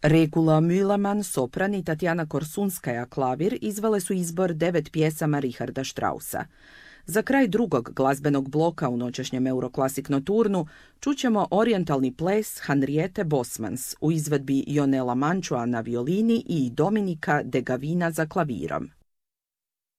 Rekula Mühlamann sopran i Tatjana Korsunskaja klavir izvele su izbor 9 pjesama Richarda Straussa. Za kraj drugog glazbenog bloka u noćašnjem Euroclassic Nocturnu čućemo orijentalni ples Henriette Bosmans u izvedbi Ionela Mančua na violini i Dominika de Gavina za klavirom.